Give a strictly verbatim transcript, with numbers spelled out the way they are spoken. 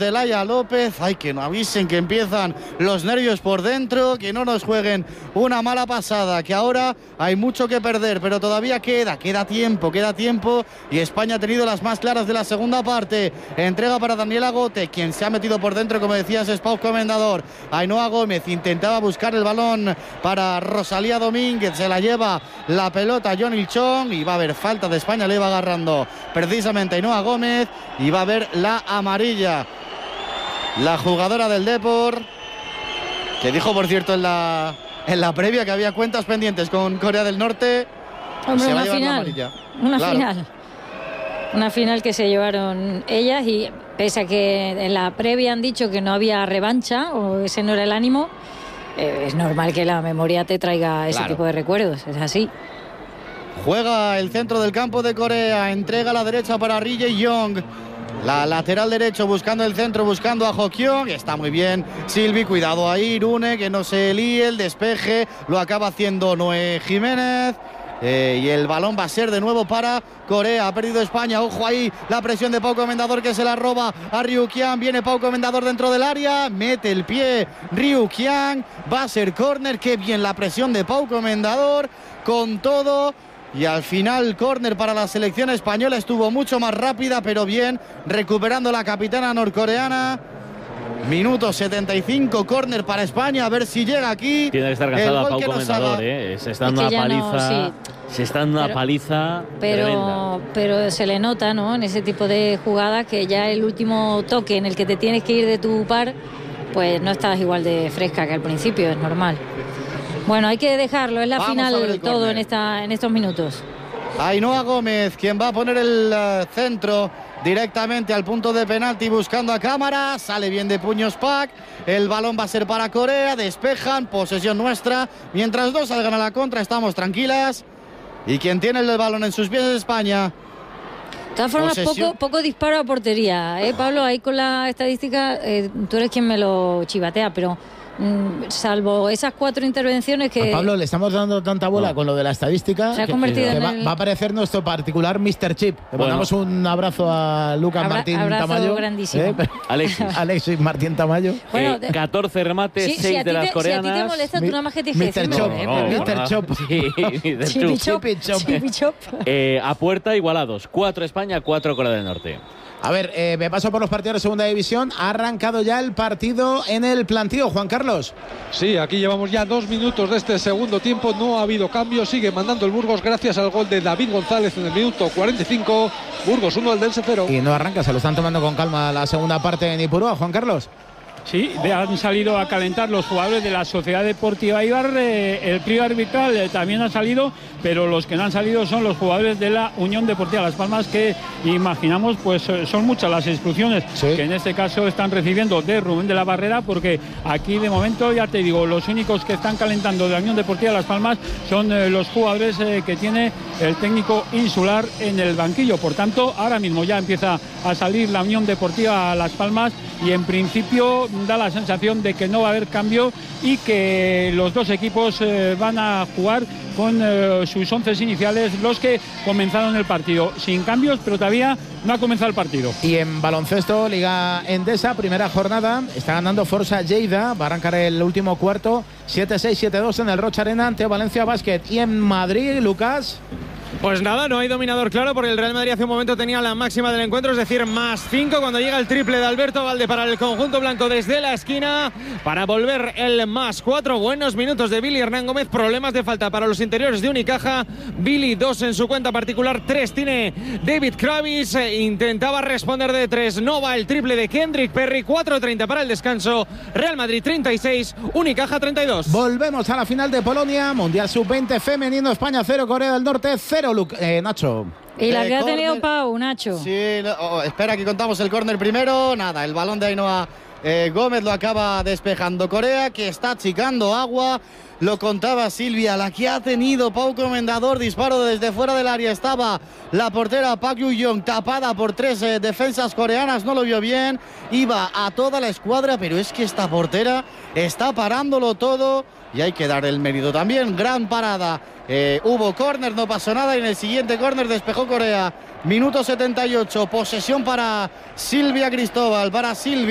de Laia López. Ay, que no avisen que empiezan los nervios por dentro, que no nos jueguen una mala pasada, que ahora hay mucho que perder, pero todavía queda, queda tiempo, queda tiempo y España ha tenido las más claras de la segunda parte. Entrega para Daniela Gote, quien se ha metido por dentro, como decías, es Pau Comendador. Ainhoa Gómez intentaba buscar el balón para Rosalía Domínguez, se la lleva la pelota John Ilchón y va a haber falta de España, le va agarrando precisamente Ainhoa Gómez y va a haber la amarilla. La jugadora del Depor, que dijo, por cierto, en la, en la previa que había cuentas pendientes con Corea del Norte. Hombre, se una va a llevar final, la amarilla. una Claro. final. Una final que se llevaron ellas y pese a que en la previa han dicho que no había revancha o ese no era el ánimo, eh, es normal que la memoria te traiga ese Claro. tipo de recuerdos, es así. Juega el centro del campo de Corea, entrega a la derecha para Ri Jae-yong. La lateral derecho buscando el centro, buscando a Ho-kyung. Está muy bien Silvi, cuidado ahí, Rune, que no se líe, el despeje lo acaba haciendo Noé Jiménez. Eh, y el balón va a ser de nuevo para Corea. Ha perdido España, ojo ahí, la presión de Pau Comendador, que se la roba a Ryu Kiang. Viene Pau Comendador dentro del área, mete el pie Ryu Kiang, va a ser córner. Qué bien la presión de Pau Comendador con todo. Y al final córner para la selección española, estuvo mucho más rápida, pero bien, recuperando la capitana norcoreana. Minuto setenta y cinco, córner para España, a ver si llega aquí. Tiene que estar cansada Pau que nos Comendador, haga. ¿eh? Se está dando Es una que ya no, paliza. sí. Se está dando una Pero- paliza Pero, tremenda. pero se le nota, ¿no? En ese tipo de jugadas que ya el último toque en el que te tienes que ir de tu par, pues no estás igual de fresca que al principio, es normal. Bueno, hay que dejarlo, es la Vamos a ver final el todo córner. en, esta, en estos minutos. Ainhoa Gómez, quien va a poner el uh, centro directamente al punto de penalti, buscando a cámara. Sale bien de puños Pac. El balón va a ser para Corea. Despejan, posesión nuestra. Mientras dos salgan a la contra, estamos tranquilas. Y quien tiene el balón en sus pies es España. De todas formas, Posesión. poco, poco disparo a portería, ¿eh, Pablo? Ahí con la estadística, eh, tú eres quien me lo chivatea, pero mm, salvo esas cuatro intervenciones que... A Pablo le estamos dando tanta bola No. con lo de la estadística Se ha que- convertido que en va, el- va a aparecer nuestro particular mister Chip. Le Bueno. mandamos un abrazo a Lucas Abra- Martín abrazo Tamayo. grandísimo. Alexis. Alexis Martín Tamayo. Bueno, Eh, de- catorce remates, Sí, seis si, a de ti las te, si a coreanas. ti te molesta, tú Mi- nada más que tienes que mister decirlo, Chop, ¿eh? No, Pero- mister no, Chop. Sí, mister Chop. Chipichop, Chipi Chop. Chipichop. Eh, a puerta igualados. Cuatro España, cuatro Corea del Norte. A ver, eh, me paso por los partidos de segunda división. Ha arrancado ya el partido en el plantío, Juan Carlos. Sí, aquí llevamos ya dos minutos de este segundo tiempo. No ha habido cambio. Sigue mandando el Burgos gracias al gol de David González en el minuto cuarenta y cinco. Burgos uno, Eldense cero. Y no arranca, se lo están tomando con calma la segunda parte en Ipurúa, Juan Carlos. Sí, de- han salido a calentar los jugadores de la Sociedad Deportiva Eibar. Eh, el trío arbitral eh, también ha salido, pero los que no han salido son los jugadores de la Unión Deportiva Las Palmas, que imaginamos pues eh, son muchas las instrucciones Sí. que en este caso están recibiendo de Rubén de la Barrera, porque aquí de momento, ya te digo, los únicos que están calentando de la Unión Deportiva Las Palmas son eh, los jugadores eh, que tiene el técnico insular en el banquillo. Por tanto, ahora mismo ya empieza a salir la Unión Deportiva Las Palmas y en principio da la sensación de que no va a haber cambio y que los dos equipos eh, van a jugar con eh, sus once iniciales, los que comenzaron el partido, sin cambios, pero todavía no ha comenzado el partido. Y en baloncesto, Liga Endesa, primera jornada, está ganando Forza Lleida, va a arrancar el último cuarto, siete seis, siete dos en el Rocha Arena ante Valencia Basket. Y en Madrid, Lucas... Pues nada, no hay dominador claro porque el Real Madrid hace un momento tenía la máxima del encuentro, es decir, más cinco cuando llega el triple de Alberto Valde para el conjunto blanco desde la esquina para volver el más cuatro. Buenos minutos de Billy Hernán Gómez, problemas de falta para los interiores de Unicaja. Billy dos en su cuenta particular, tres tiene David Kravis, eh, intentaba responder de tres, no va el triple de Kendrick Perry, cuatro treinta para el descanso. Real Madrid treinta y seis, Unicaja treinta y dos. Volvemos a la final de Polonia, Mundial sub veinte femenino, España cero, Corea del Norte cero, Lu- eh, Nacho. Y la Eh, que ha córner. tenido Pau, Nacho. Sí, no, oh, espera que contamos el córner primero. Nada, el balón de Ainhoa eh, Gómez lo acaba despejando Corea, que está achicando agua. Lo contaba Silvia, la que ha tenido Pau Comendador, disparo desde fuera del área. Estaba la portera Park Yu-yong tapada por tres eh, defensas coreanas, no lo vio bien. Iba a toda la escuadra, pero es que esta portera está parándolo todo. Y hay que dar el mérito también. Gran parada. Eh, hubo córner, no pasó nada. Y en el siguiente córner despejó Corea. Minuto setenta y ocho. Posesión para Silvia Cristóbal. Para Silvia.